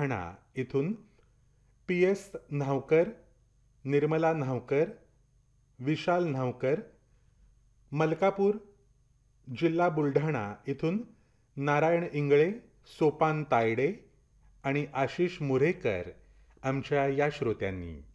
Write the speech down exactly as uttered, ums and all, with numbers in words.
बुलढाणा इथून P S न्हावकर, Nirmala न्हावकर, विशाल न्हावकर, मलकापूर जिल्हा बुलढाणा इथून नारायण इंगळे, सोपान तायडे आणि आशिष मुरेकर आमच्या या श्रोत्यांनी